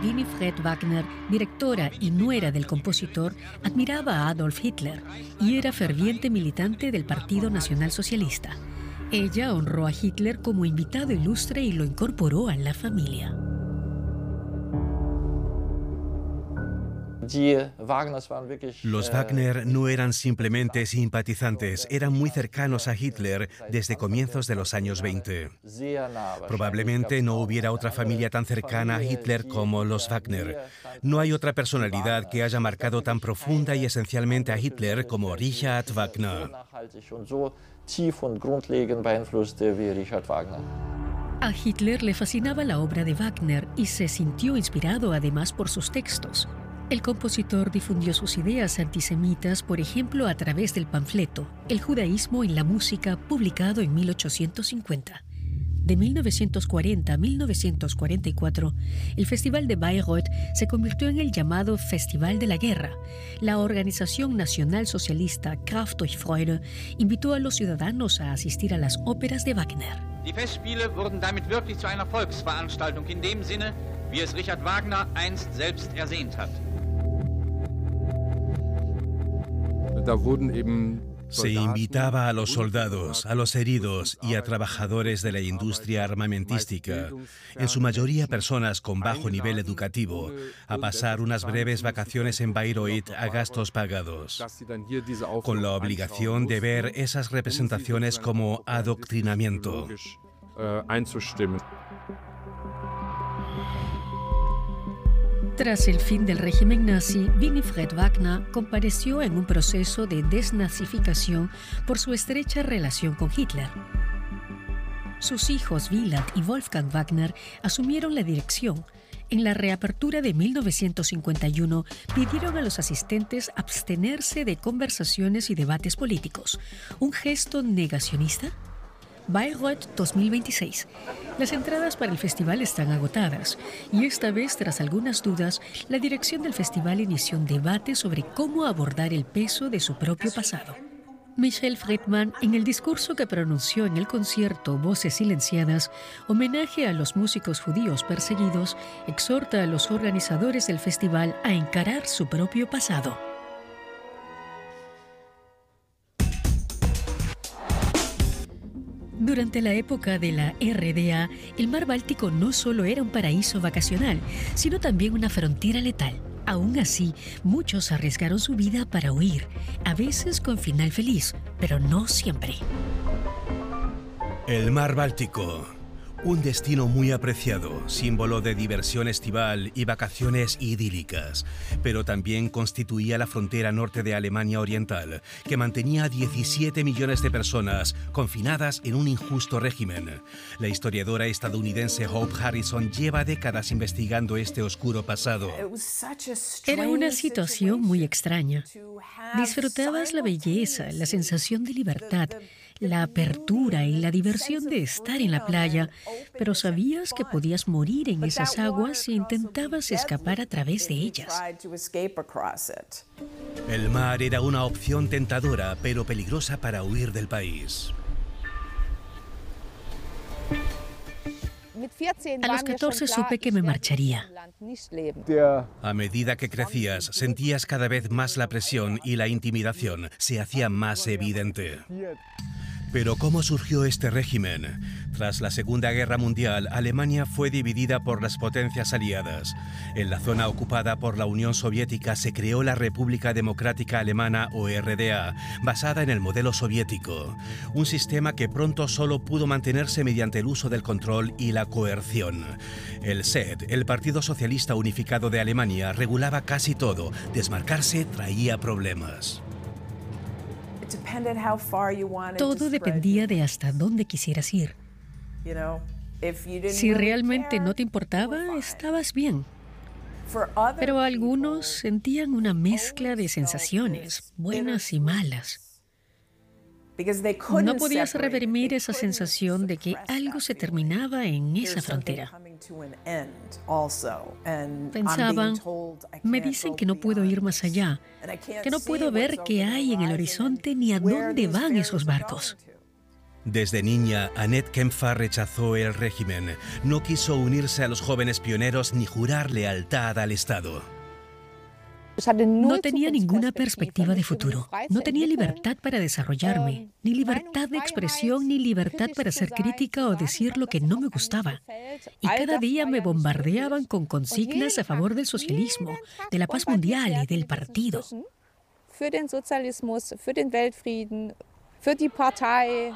Winifred Wagner, directora y nuera del compositor, admiraba a Adolf Hitler y era ferviente militante del Partido Nacional Socialista. Ella honró a Hitler como invitado ilustre y lo incorporó a la familia. Los Wagner no eran simplemente simpatizantes, eran muy cercanos a Hitler desde comienzos de los años 20. Probablemente no hubiera otra familia tan cercana a Hitler como los Wagner. No hay otra personalidad que haya marcado tan profunda y esencialmente a Hitler como Richard Wagner. A Hitler le fascinaba la obra de Wagner y se sintió inspirado además por sus textos. El compositor difundió sus ideas antisemitas, por ejemplo, a través del panfleto El judaísmo en la música, publicado en 1850. De 1940 a 1944, el Festival de Bayreuth se convirtió en el llamado Festival de la Guerra. La organización nacional socialista Kraft durch Freude invitó a los ciudadanos a asistir a las óperas de Wagner. Die Festspiele wurden damit wirklich zu einer Volksveranstaltung in dem Sinne, wie es Richard Wagner einst selbst ersehnt hat. Se invitaba a los soldados, a los heridos y a trabajadores de la industria armamentística, en su mayoría personas con bajo nivel educativo, a pasar unas breves vacaciones en Bayreuth a gastos pagados, con la obligación de ver esas representaciones como adoctrinamiento. Tras el fin del régimen nazi, Winifred Wagner compareció en un proceso de desnazificación por su estrecha relación con Hitler. Sus hijos Wieland y Wolfgang Wagner asumieron la dirección. En la reapertura de 1951 pidieron a los asistentes abstenerse de conversaciones y debates políticos. ¿Un gesto negacionista? Bayreuth 2026. Las entradas para el festival están agotadas y esta vez, tras algunas dudas, la dirección del festival inició un debate sobre cómo abordar el peso de su propio pasado. Michel Friedman, en el discurso que pronunció en el concierto Voces Silenciadas, homenaje a los músicos judíos perseguidos, exhorta a los organizadores del festival a encarar su propio pasado. Durante la época de la RDA, el mar Báltico no solo era un paraíso vacacional, sino también una frontera letal. Aún así, muchos arriesgaron su vida para huir, a veces con final feliz, pero no siempre. El mar Báltico, un destino muy apreciado, símbolo de diversión estival y vacaciones idílicas, pero también constituía la frontera norte de Alemania Oriental, que mantenía a 17 millones de personas confinadas en un injusto régimen. La historiadora estadounidense Hope Harrison lleva décadas investigando este oscuro pasado. Era una situación muy extraña. Disfrutabas la belleza, la sensación de libertad, la apertura y la diversión de estar en la playa, pero sabías que podías morir en esas aguas si intentabas escapar a través de ellas. El mar era una opción tentadora, pero peligrosa para huir del país. A los 14 supe que me marcharía. A medida que crecías, sentías cada vez más la presión y la intimidación se hacía más evidente. Pero ¿cómo surgió este régimen? Tras la Segunda Guerra Mundial, Alemania fue dividida por las potencias aliadas. En la zona ocupada por la Unión Soviética se creó la República Democrática Alemana o RDA, basada en el modelo soviético. Un sistema que pronto solo pudo mantenerse mediante el uso del control y la coerción. El SED, el Partido Socialista Unificado de Alemania, regulaba casi todo. Desmarcarse traía problemas. Todo dependía de hasta dónde quisieras ir. Si realmente no te importaba, estabas bien. Pero algunos sentían una mezcla de sensaciones, buenas y malas. No podías reprimir esa sensación de que algo se terminaba en esa frontera. Pensaban, me dicen que no puedo ir más allá, que no puedo ver qué hay en el horizonte ni a dónde van esos barcos. Desde niña, Annette Kempfer rechazó el régimen. No quiso unirse a los jóvenes pioneros ni jurar lealtad al Estado. No tenía ninguna perspectiva de futuro. No tenía libertad para desarrollarme, ni libertad de expresión, ni libertad para ser crítica o decir lo que no me gustaba. Y cada día me bombardeaban con consignas a favor del socialismo, de la paz mundial y del partido. Für den Sozialismus, für den Weltfrieden, für die Partei.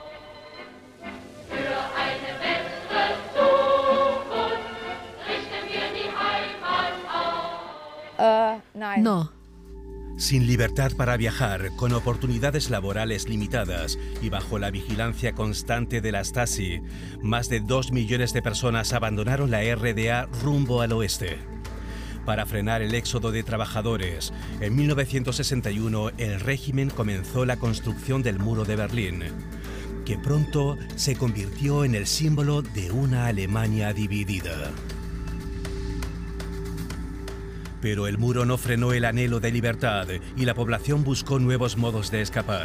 No. Sin libertad para viajar, con oportunidades laborales limitadas y bajo la vigilancia constante de la Stasi, más de 2 millones de personas abandonaron la RDA rumbo al oeste. Para frenar el éxodo de trabajadores, en 1961 el régimen comenzó la construcción del Muro de Berlín, que pronto se convirtió en el símbolo de una Alemania dividida. Pero el muro no frenó el anhelo de libertad y la población buscó nuevos modos de escapar.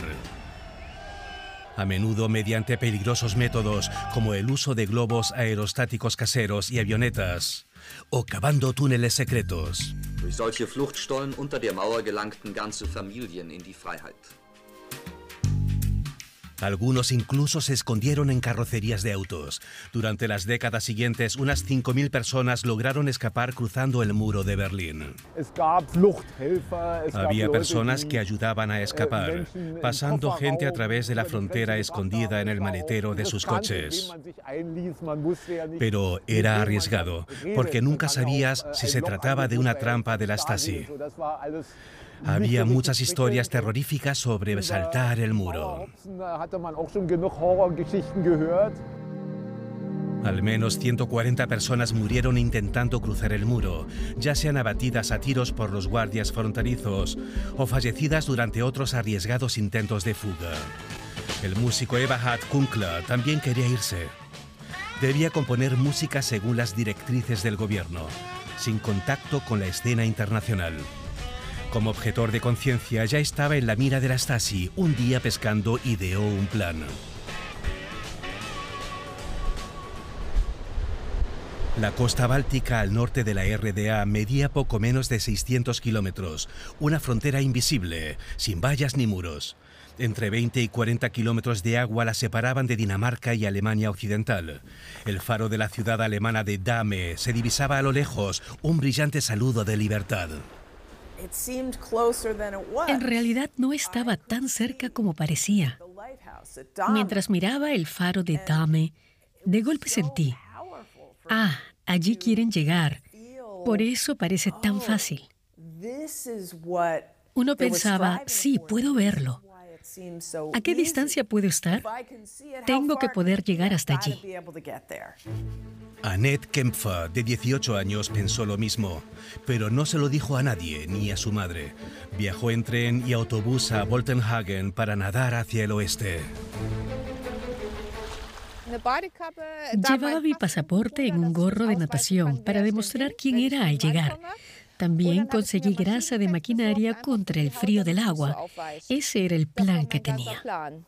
A menudo mediante peligrosos métodos como el uso de globos aerostáticos caseros y avionetas, o cavando túneles secretos. Durch solche Fluchtstollen unter der Mauer gelangten ganze Familien in die Freiheit. Algunos incluso se escondieron en carrocerías de autos. Durante las décadas siguientes, unas 5.000 personas lograron escapar cruzando el muro de Berlín. Había personas que ayudaban a escapar, pasando gente a través de la frontera escondida en el maletero de sus coches. Pero era arriesgado, porque nunca sabías si se trataba de una trampa de la Stasi. Había muchas historias terroríficas sobre saltar el muro. Al menos 140 personas murieron intentando cruzar el muro, ya sean abatidas a tiros por los guardias fronterizos o fallecidas durante otros arriesgados intentos de fuga. El músico Eberhard Kunkler también quería irse. Debía componer música según las directrices del gobierno, sin contacto con la escena internacional. Como objetor de conciencia, ya estaba en la mira de la Stasi. Un día pescando ideó un plan. La costa báltica al norte de la RDA medía poco menos de 600 kilómetros, una frontera invisible, sin vallas ni muros. Entre 20 y 40 kilómetros de agua la separaban de Dinamarca y Alemania Occidental. El faro de la ciudad alemana de Dahme se divisaba a lo lejos, un brillante saludo de libertad. En realidad no estaba tan cerca como parecía. Mientras miraba el faro de Dahme, de golpe sentí, allí quieren llegar. Por eso parece tan fácil. Uno pensaba, sí, puedo verlo. ¿A qué distancia puedo estar? Tengo que poder llegar hasta allí. Annette Kempfer, de 18 años, pensó lo mismo, pero no se lo dijo a nadie, ni a su madre. Viajó en tren y autobús a Boltenhagen para nadar hacia el oeste. Llevaba mi pasaporte en un gorro de natación para demostrar quién era al llegar. También conseguí grasa de maquinaria contra el frío del agua. Ese era el plan que tenía.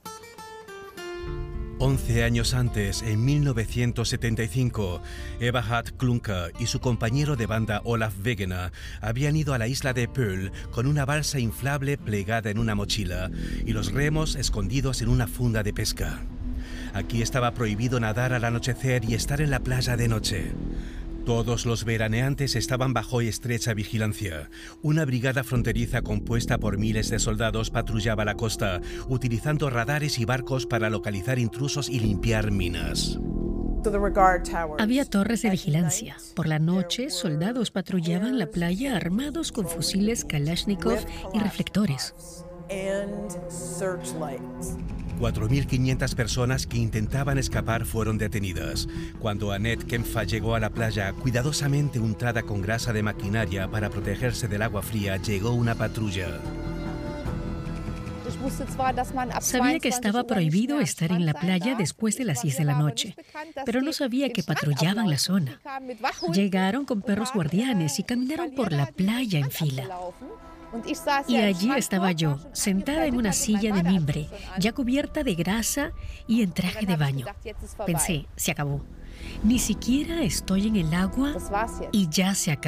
11 años antes, en 1975, Eberhard Klunker y su compañero de banda Olaf Wegener habían ido a la isla de Pöhl con una balsa inflable plegada en una mochila y los remos escondidos en una funda de pesca. Aquí estaba prohibido nadar al anochecer y estar en la playa de noche. Todos los veraneantes estaban bajo estrecha vigilancia. Una brigada fronteriza compuesta por miles de soldados patrullaba la costa, utilizando radares y barcos para localizar intrusos y limpiar minas. Había torres de vigilancia. Por la noche, soldados patrullaban la playa armados con fusiles Kalashnikov y reflectores. 4.500 personas que intentaban escapar fueron detenidas. Cuando Annette Kempfer llegó a la playa, cuidadosamente untada con grasa de maquinaria para protegerse del agua fría, llegó una patrulla. Sabía que estaba prohibido estar en la playa después de las 10 de la noche, pero no sabía que patrullaban la zona. Llegaron con perros guardianes y caminaron por la playa en fila. Y allí estaba yo, sentada en una silla de mimbre, ya cubierta de grasa y en traje de baño. Pensé, se acabó. Ni siquiera estoy en el agua y ya se acabó.